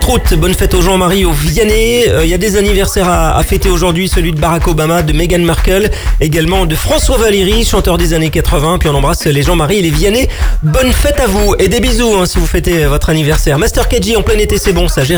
route. Bonne fête aux Jean-Marie, aux Vianney. Il y a des anniversaires à fêter aujourd'hui, celui de Barack Obama, de Meghan Markle, également de François Valéry, chanteur des années 80. Puis on embrasse les Jean-Marie et les Vianney. Bonne fête à vous et des bisous si vous fêtez votre anniversaire. Master KG en plein été, c'est bon ça.